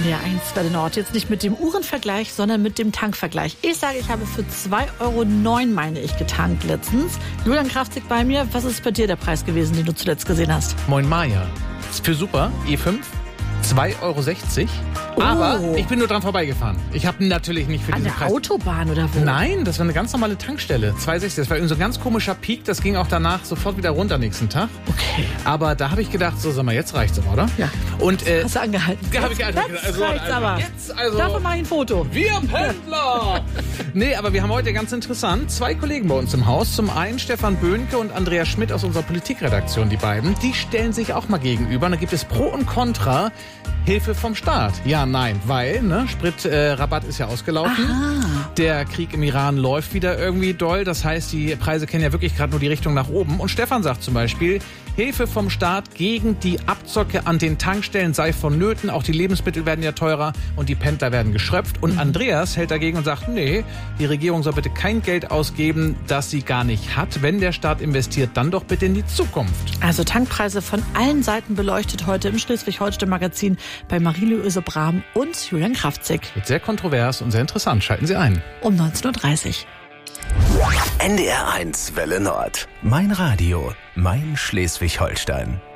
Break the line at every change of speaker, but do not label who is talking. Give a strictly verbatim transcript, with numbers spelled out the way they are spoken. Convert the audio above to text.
N D R eins Welle Nord. Jetzt nicht mit dem Uhrenvergleich, sondern mit dem Tankvergleich. Ich sage, ich habe für zwei Euro neun, meine ich, getankt letztens. Julian Kraftzig bei mir. Was ist bei dir der Preis gewesen, den du zuletzt gesehen hast?
Moin Maja. Ist für super, E fünf, zwei Euro sechzig.
Oh.
Aber ich bin nur dran vorbeigefahren. Ich habe natürlich nicht für
An
diesen
der
Preis...
Autobahn oder wo?
Nein, das war eine ganz normale Tankstelle. zwei Euro sechzig. Das war irgendwie so ein ganz komischer Peak. Das ging auch danach sofort wieder runter nächsten Tag.
Okay.
Aber da habe ich gedacht, so sag mal, jetzt reicht's aber, oder?
Ja.
Und, äh,
Hast du angehalten?
Ja, habe ich
Jetzt,
angehalten.
jetzt
Also,
reicht's
also,
aber.
Jetzt, also,
Dafür mache ich ein Foto.
wir Pendler! Nee, aber wir haben heute ganz interessant zwei Kollegen bei uns im Haus. Zum einen Stefan Böhnke und Andreas Schmidt aus unserer Politikredaktion, die beiden. Die stellen sich auch mal gegenüber. Und da gibt es Pro und Contra. Hilfe vom Staat. Ja, nein, weil, ne, Spritrabatt äh, ist ja ausgelaufen.
Aha.
Der Krieg im Iran läuft wieder irgendwie doll. Das heißt, die Preise kennen ja wirklich gerade nur die Richtung nach oben. Und Stefan sagt zum Beispiel, Hilfe vom Staat gegen die Abzocke an den Tankstellen sei vonnöten. Auch die Lebensmittel werden ja teurer und die Pendler werden geschröpft. Und mhm. Andreas hält dagegen und sagt, nee, die Regierung soll bitte kein Geld ausgeben, das sie gar nicht hat. Wenn der Staat investiert, dann doch bitte in die Zukunft.
Also Tankpreise von allen Seiten beleuchtet heute im Schleswig-Holstein-Magazin bei Marie-Louise Brahm und Julian Kraftzig.
Wird sehr kontrovers und sehr interessant. Schalten Sie ein.
Um neunzehn Uhr dreißig.
N D R eins Welle Nord. Mein Radio, mein Schleswig-Holstein.